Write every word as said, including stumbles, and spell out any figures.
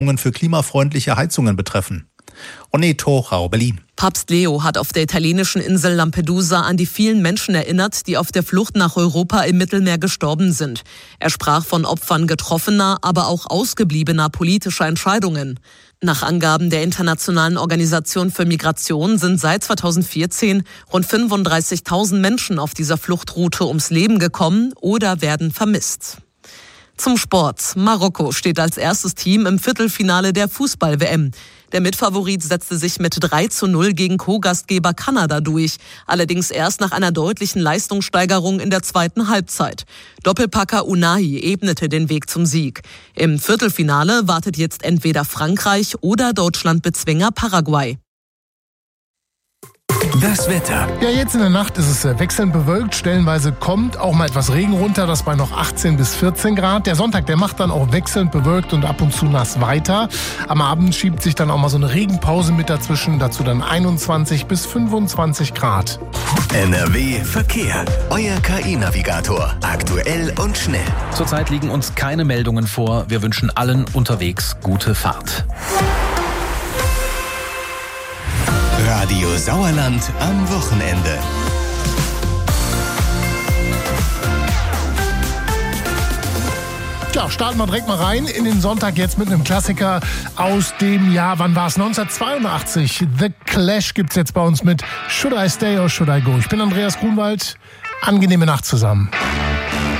für klimafreundliche Heizungen betreffen. Onne Torau, Berlin. Papst Leo hat auf der italienischen Insel Lampedusa an die vielen Menschen erinnert, die auf der Flucht nach Europa im Mittelmeer gestorben sind. Er sprach von Opfern getroffener, aber auch ausgebliebener politischer Entscheidungen. Nach Angaben der Internationalen Organisation für Migration sind seit zweitausendvierzehn rund fünfunddreißigtausend Menschen auf dieser Fluchtroute ums Leben gekommen oder werden vermisst. Zum Sport. Marokko steht als erstes Team im Viertelfinale der Fußball-W M. Der Mitfavorit setzte sich mit drei zu null gegen Co-Gastgeber Kanada durch. Allerdings erst nach einer deutlichen Leistungssteigerung in der zweiten Halbzeit. Doppelpacker Unai ebnete den Weg zum Sieg. Im Viertelfinale wartet jetzt entweder Frankreich oder Deutschland-Bezwinger Paraguay. Das Wetter. Ja, jetzt in der Nacht ist es wechselnd bewölkt. Stellenweise kommt auch mal etwas Regen runter, das bei noch achtzehn bis vierzehn Grad. Der Sonntag, der macht dann auch wechselnd bewölkt und ab und zu nass weiter. Am Abend schiebt sich dann auch mal so eine Regenpause mit dazwischen. Dazu dann einundzwanzig bis fünfundzwanzig Grad. N R W Verkehr. Euer K I-Navigator. Aktuell und schnell. Zurzeit liegen uns keine Meldungen vor. Wir wünschen allen unterwegs gute Fahrt. Radio Sauerland am Wochenende. Ja, starten wir direkt mal rein in den Sonntag jetzt mit einem Klassiker aus dem Jahr, wann war es? neunzehnhundertzweiundachtzig. The Clash gibt's jetzt bei uns mit Should I Stay or Should I Go? Ich bin Andreas Grunwald. Angenehme Nacht zusammen.